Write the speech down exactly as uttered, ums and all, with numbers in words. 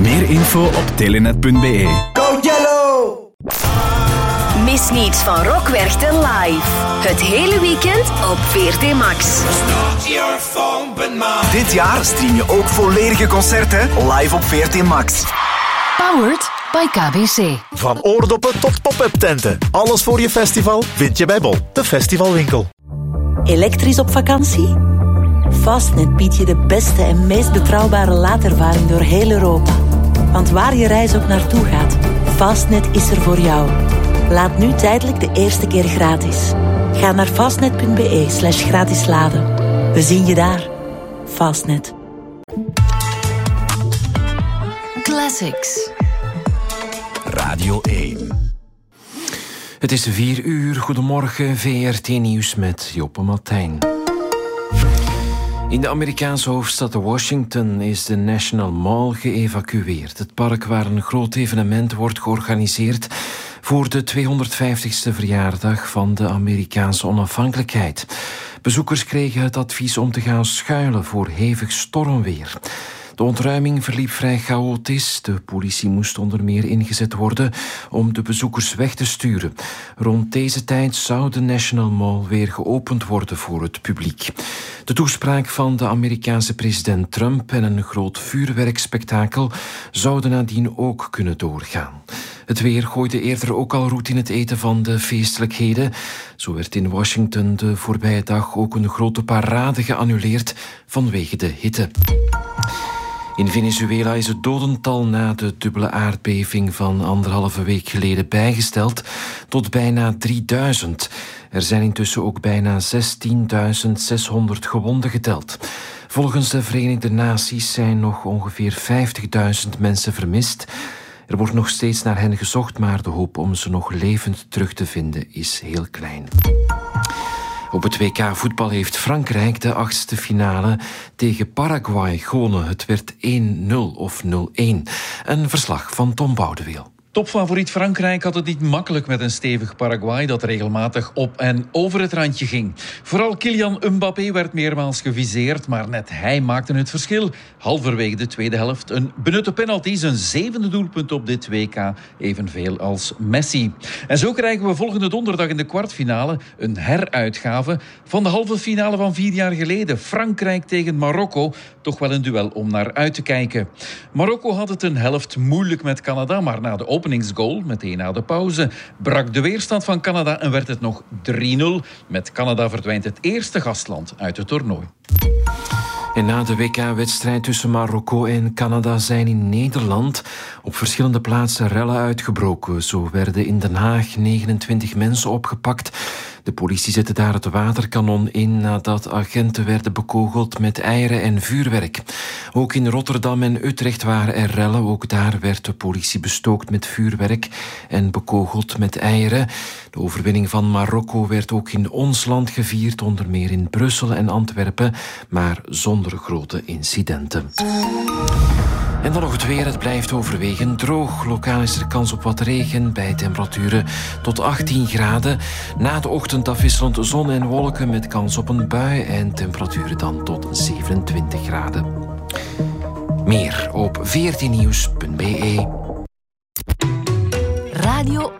Meer info op telenet punt b e. Go Yellow! Mis niets van Rock Werchter live. Het hele weekend op V R T Max. Dit jaar stream je ook volledige concerten live op V R T Max. Powered by K B C. Van oordoppen tot pop-up tenten. Alles voor je festival vind je bij Bol, de festivalwinkel. Elektrisch op vakantie? Fastnet biedt je de beste en meest betrouwbare laadervaring door heel Europa. Want waar je reis ook naartoe gaat, Fastnet is er voor jou. Laat nu tijdelijk de eerste keer gratis. Ga naar fastnet punt b e slash gratis laden. We zien je daar. Fastnet. Classics. Radio één. Het is vier uur. Goedemorgen, V R T Nieuws met Joppe Martijn. In de Amerikaanse hoofdstad Washington is de National Mall geëvacueerd. Het park waar een groot evenement wordt georganiseerd voor de tweehonderdvijftigste verjaardag van de Amerikaanse onafhankelijkheid. Bezoekers kregen het advies om te gaan schuilen voor hevig stormweer. De ontruiming verliep vrij chaotisch. De politie moest onder meer ingezet worden om de bezoekers weg te sturen. Rond deze tijd zou de National Mall weer geopend worden voor het publiek. De toespraak van de Amerikaanse president Trump en een groot vuurwerkspektakel zouden nadien ook kunnen doorgaan. Het weer gooide eerder ook al roet in het eten van de feestelijkheden. Zo werd in Washington de voorbije dag ook een grote parade geannuleerd vanwege de hitte. In Venezuela is het dodental na de dubbele aardbeving van anderhalve week geleden bijgesteld tot bijna drieduizend. Er zijn intussen ook bijna zestienduizend zeshonderd gewonden geteld. Volgens de Verenigde Naties zijn nog ongeveer vijftigduizend mensen vermist. Er wordt nog steeds naar hen gezocht, maar de hoop om ze nog levend terug te vinden is heel klein. Op het W K voetbal heeft Frankrijk de achtste finale tegen Paraguay gewonnen. Het werd één nul of nul-een. Een verslag van Tom Boudeweel. Topfavoriet Frankrijk had het niet makkelijk met een stevig Paraguay dat regelmatig op en over het randje ging. Vooral Kylian Mbappé werd meermaals geviseerd, maar net hij maakte het verschil. Halverwege de tweede helft een benutte penalty, zijn zevende doelpunt op dit W K, evenveel als Messi. En zo krijgen we volgende donderdag in de kwartfinale een heruitgave van de halve finale van vier jaar geleden. Frankrijk tegen Marokko, toch wel een duel om naar uit te kijken. Marokko had het een helft moeilijk met Canada, maar na de openingsgoal, meteen na de pauze, brak de weerstand van Canada en werd het nog drie nul. Met Canada verdwijnt het eerste gastland uit het toernooi. En na de W K-wedstrijd tussen Marokko en Canada zijn in Nederland op verschillende plaatsen rellen uitgebroken. Zo werden in Den Haag negenentwintig mensen opgepakt. De politie zette daar het waterkanon in nadat agenten werden bekogeld met eieren en vuurwerk. Ook in Rotterdam en Utrecht waren er rellen. Ook daar werd de politie bestookt met vuurwerk en bekogeld met eieren. De overwinning van Marokko werd ook in ons land gevierd, onder meer in Brussel en Antwerpen, maar zonder grote incidenten. En dan nog het weer. Het blijft overwegend droog. Lokaal is er kans op wat regen bij temperaturen tot achttien graden. Na de ochtend afwisselend zon en wolken met kans op een bui en temperaturen dan tot zevenentwintig graden. Meer op v r t nieuws punt b e. Radio